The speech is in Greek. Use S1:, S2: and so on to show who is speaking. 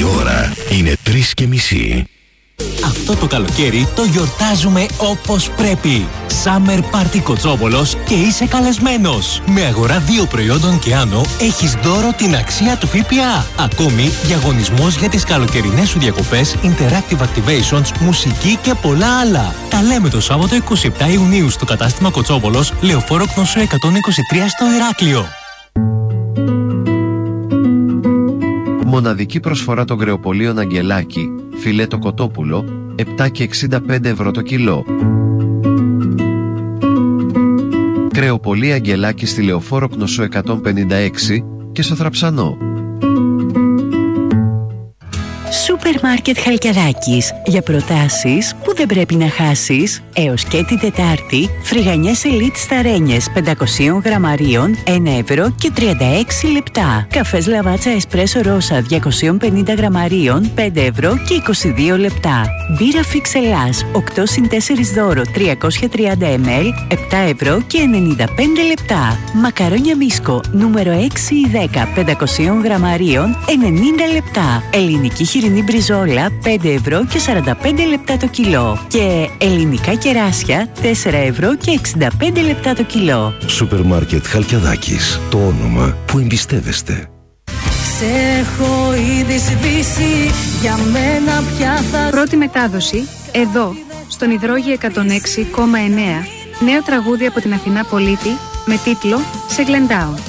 S1: ώρα είναι 3:30.
S2: Αυτό το καλοκαίρι το γιορτάζουμε όπως πρέπει. Summer Party Κοτσόβολος και είσαι καλεσμένος. Με αγορά 2 προϊόντων και άνω έχεις δώρο την αξία του ΦΠΑ. Ακόμη διαγωνισμός για τις καλοκαιρινές σου διακοπές, interactive activations, μουσική και πολλά άλλα. Τα λέμε το Σάββατο 27 Ιουνίου στο κατάστημα Κοτσόβολος, Λεωφόρο Κνωσού 123 στο Ηράκλειο.
S3: Μοναδική προσφορά των κρεοπολίων Αγγελάκη, φιλέτο κοτόπουλο, 7,65 ευρώ το κιλό. Κρεοπολία Αγγελάκη στη Λεωφόρο Κνωσού 156 και στο Θραψανό.
S4: Σούπερ Μάρκετ Χαλκιαδάκης. Για προτάσεις που δεν πρέπει να χάσεις. Έως και την Τετάρτη, φρυγανιές Elite Σταρένιες 500 γραμμαρίων, 1 ευρώ και 36 λεπτά. Καφές Λαβάτσα Εσπρέσο Ρώσα 250 γραμμαρίων, 5 ευρώ και 22 λεπτά. Μπύρα Φίξ Ελλάς 8 συν 4 δώρο 330 ml, 7 ευρώ και 95 λεπτά. Μακαρόνια Μίσκο νούμερο 6 ή 10 500 γραμμαρίων, 90 λεπτά. Ελληνική χοιρινή μπριζόλα 5 ευρώ και 45 λεπτά το κιλό. Και ελληνικά κεράσια 4 ευρώ και 65 λεπτά το κιλό.
S1: Σούπερ Μάρκετ Χαλκιαδάκης. Το όνομα που εμπιστεύεστε.
S5: Σε έχω ήδη σβήσει, για μένα πια θα...
S6: Πρώτη μετάδοση, εδώ, στον Υδρόγειο 106,9, νέο τραγούδι από την Αθηνά Πολίτη, με τίτλο «Σε γλεντάω».